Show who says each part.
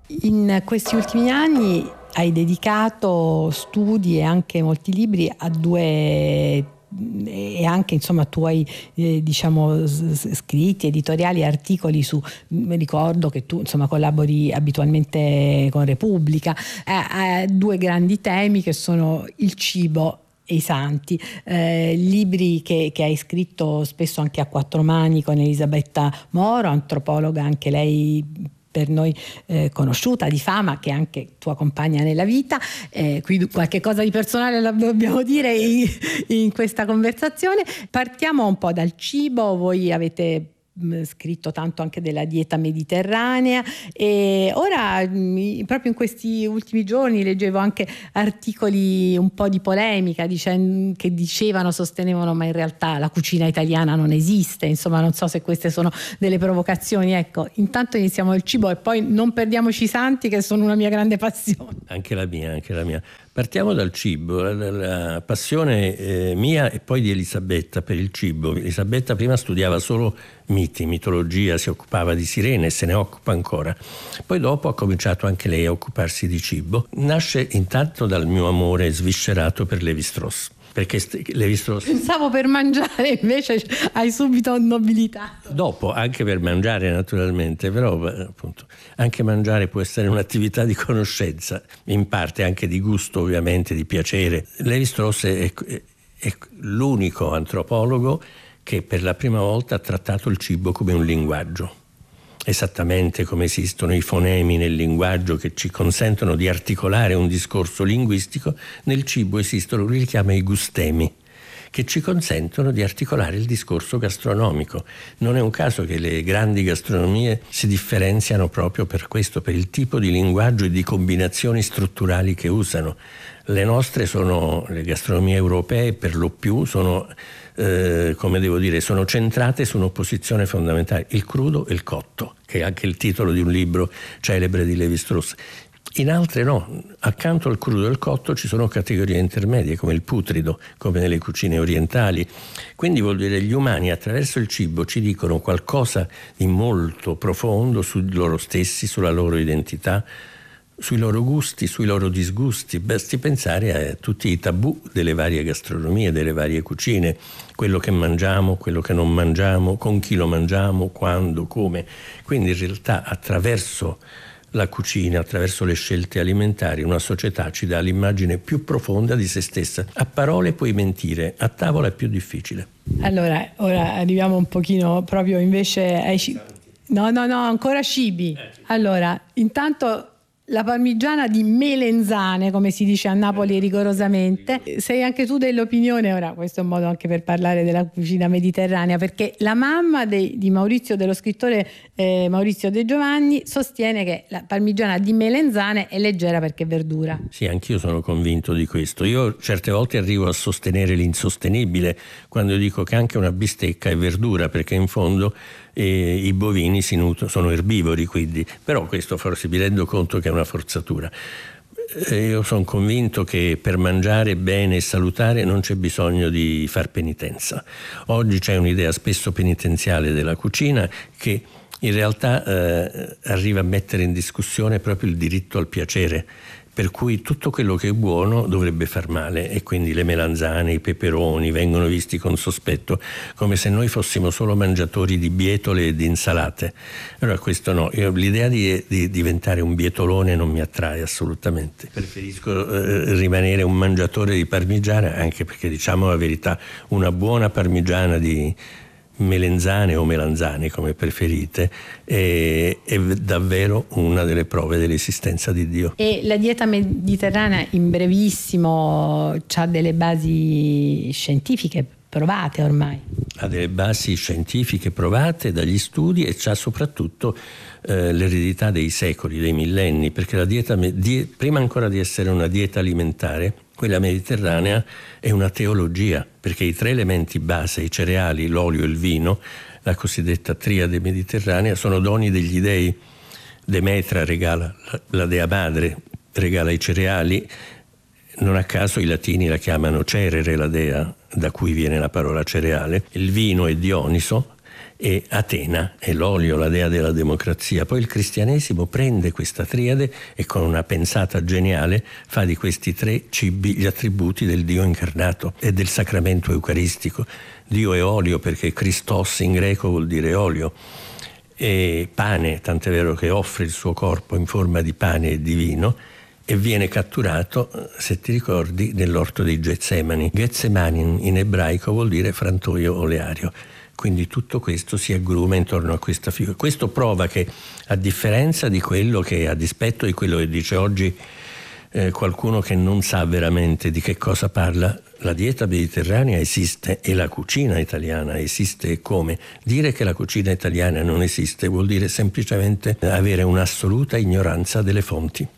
Speaker 1: In questi ultimi anni hai dedicato studi e anche molti libri a due, e anche insomma tu hai scritti, editoriali, articoli su, mi ricordo che tu insomma collabori abitualmente con Repubblica, a due grandi temi che sono il cibo e i santi, libri che hai scritto spesso anche a quattro mani con Elisabetta Moro, antropologa anche lei per noi conosciuta, di fama, che è anche tua compagna nella vita. Qui qualche cosa di personale la dobbiamo dire in questa conversazione. Partiamo un po' dal cibo. Voi avete scritto tanto anche della dieta mediterranea e ora proprio in questi ultimi giorni leggevo anche articoli un po' di polemica che sostenevano ma in realtà la cucina italiana non esiste, insomma non so se queste sono delle provocazioni. Ecco, intanto iniziamo il cibo e poi non perdiamoci i santi, che sono una mia grande passione.
Speaker 2: Anche la mia. Partiamo dal cibo, la passione mia e poi di Elisabetta per il cibo. Elisabetta prima studiava solo miti, mitologia, si occupava di sirene e se ne occupa ancora. Poi dopo ha cominciato anche lei a occuparsi di cibo. Nasce intanto dal mio amore sviscerato per Lévi-Strauss. Perché Lévi-Strauss...
Speaker 1: Pensavo per mangiare, invece hai subito nobilitato.
Speaker 2: Dopo, anche per mangiare naturalmente, però appunto anche mangiare può essere un'attività di conoscenza, in parte anche di gusto ovviamente, di piacere. Lévi-Strauss è l'unico antropologo che per la prima volta ha trattato il cibo come un linguaggio. Esattamente come esistono i fonemi nel linguaggio che ci consentono di articolare un discorso linguistico, nel cibo esistono, lui li chiama i gustemi, che ci consentono di articolare il discorso gastronomico. Non è un caso che le grandi gastronomie si differenziano proprio per questo, per il tipo di linguaggio e di combinazioni strutturali che usano. Le nostre le gastronomie europee per lo più sono sono centrate su un'opposizione fondamentale, il crudo e il cotto, che è anche il titolo di un libro celebre di Lévi-Strauss. In altre no, accanto al crudo e al cotto ci sono categorie intermedie come il putrido, come nelle cucine orientali. Quindi vuol dire gli umani attraverso il cibo ci dicono qualcosa di molto profondo su loro stessi, sulla loro identità, sui loro gusti, sui loro disgusti. Basti pensare a tutti i tabù delle varie gastronomie, delle varie cucine, quello che mangiamo, quello che non mangiamo, con chi lo mangiamo, quando, come. Quindi in realtà attraverso la cucina, attraverso le scelte alimentari, una società ci dà l'immagine più profonda di se stessa. A parole puoi mentire, a tavola è più difficile.
Speaker 1: Allora, ora arriviamo un pochino proprio invece ai cibi. No, ancora cibi. Allora, intanto la parmigiana di melenzane, come si dice a Napoli rigorosamente. Sei anche tu dell'opinione, ora questo è un modo anche per parlare della cucina mediterranea, perché la mamma di Maurizio, dello scrittore Maurizio De Giovanni, sostiene che la parmigiana di melenzane è leggera perché è verdura.
Speaker 2: Sì, anch'io sono convinto di questo. Io certe volte arrivo a sostenere l'insostenibile quando dico che anche una bistecca è verdura, perché in fondo i bovini sono erbivori, quindi, però questo forse mi rendo conto che è una forzatura. Io sono convinto che per mangiare bene e salutare non c'è bisogno di far penitenza. Oggi c'è un'idea spesso penitenziale della cucina che in realtà arriva a mettere in discussione proprio il diritto al piacere, per cui tutto quello che è buono dovrebbe far male, e quindi le melanzane, i peperoni vengono visti con sospetto, come se noi fossimo solo mangiatori di bietole e di insalate. Allora questo no, l'idea di diventare un bietolone non mi attrae assolutamente. Preferisco rimanere un mangiatore di parmigiana, anche perché, diciamo la verità, una buona parmigiana di melenzane o melanzane, come preferite, è davvero una delle prove dell'esistenza di Dio.
Speaker 1: E la dieta mediterranea, in brevissimo, ha delle basi scientifiche provate ormai?
Speaker 2: Ha delle basi scientifiche provate dagli studi e c'ha soprattutto l'eredità dei secoli, dei millenni, perché la dieta, prima ancora di essere una dieta alimentare, quella mediterranea è una teologia, perché i tre elementi base, i cereali, l'olio e il vino, la cosiddetta triade mediterranea, sono doni degli dei. Demetra regala, la dea madre regala i cereali, non a caso i latini la chiamano Cerere, la dea, da cui viene la parola cereale. Il vino è Dioniso, e Atena è l'olio, la dea della democrazia. Poi il cristianesimo prende questa triade e con una pensata geniale fa di questi 3 cibi gli attributi del Dio incarnato e del sacramento eucaristico. Dio è olio perché Christos in greco vuol dire olio, e pane, tant'è vero che offre il suo corpo in forma di pane e di vino, e viene catturato, se ti ricordi, nell'orto di Getsemani. Getsemani in ebraico vuol dire frantoio oleario. Quindi tutto questo si aggruma intorno a questa figura. Questo prova che, a differenza di quello che, a dispetto di quello che dice oggi qualcuno che non sa veramente di che cosa parla, la dieta mediterranea esiste e la cucina italiana esiste. E come? Dire che la cucina italiana non esiste vuol dire semplicemente avere un'assoluta ignoranza delle fonti.